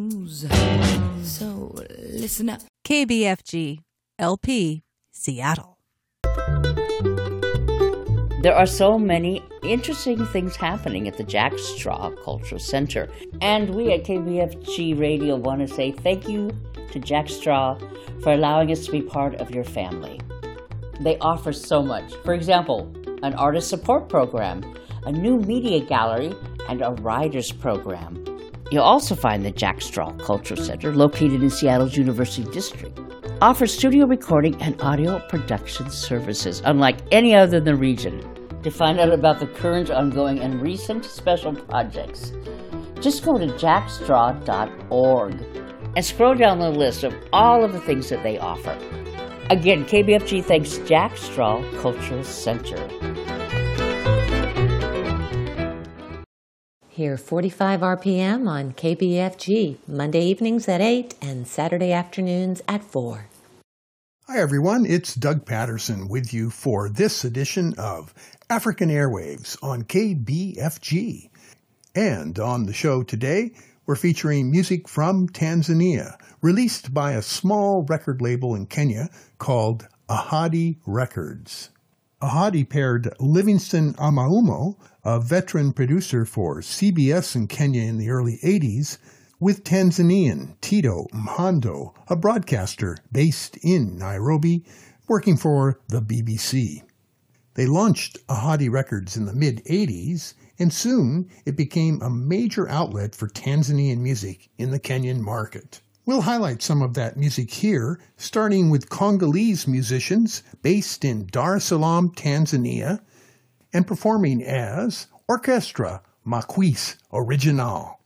news. So listen up. KBFG, LP, Seattle. There are so many interesting things happening at the Jack Straw Cultural Center. And we at KBFG Radio want to say thank you to Jack Straw for allowing us to be part of your family. They offer so much. For example, an artist support program, a new media gallery, and a writers program. You'll also find the Jack Straw Cultural Center, located in Seattle's University District, offers studio recording and audio production services unlike any other in the region. To find out about the current, ongoing, and recent special projects, just go to jackstraw.org and scroll down the list of all of the things that they offer. Again, KBFG thanks Jack Straw Cultural Center. Here, 45 RPM on KBFG, Monday evenings at 8 and Saturday afternoons at 4. Hi everyone, it's Doug Patterson with you for this edition of African Airwaves on KBFG. And on the show today, we're featuring music from Tanzania, released by a small record label in Kenya called Ahadi Records. Ahadi paired Livingston Amaumo, a veteran producer for CBS in Kenya in the early 80s, with Tanzanian Tito Mhando, a broadcaster based in Nairobi, working for the BBC. They launched Ahadi Records in the mid-80s, and soon it became a major outlet for Tanzanian music in the Kenyan market. We'll highlight some of that music here, starting with Congolese musicians based in Dar es Salaam, Tanzania, and performing as Orchestra Maquis Original.